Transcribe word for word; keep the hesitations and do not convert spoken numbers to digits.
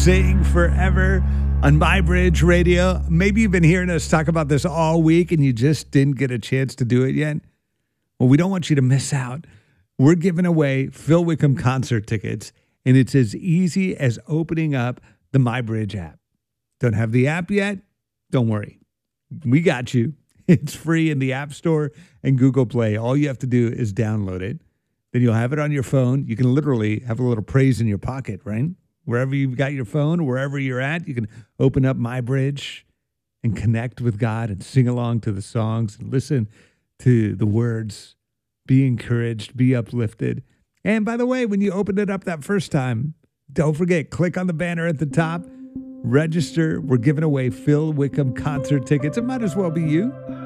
Sing Forever on My Bridge Radio. Maybe you've been hearing us talk about this all week and you just didn't get a chance to do it yet. Well, we don't want you to miss out. We're giving away Phil Wickham concert tickets, and it's as easy as opening up the My Bridge app. Don't have the app yet? Don't worry. We got you. It's free in the App Store and Google Play. All you have to do is download it. Then you'll have it on your phone. You can literally have a little praise in your pocket, right? Wherever you've got your phone, wherever you're at, you can open up My Bridge and connect with God and sing along to the songs and listen to the words. Be encouraged, be uplifted. And by the way, when you open it up that first time, don't forget, click on the banner at the top, register. We're giving away Phil Wickham concert tickets. It might as well be you.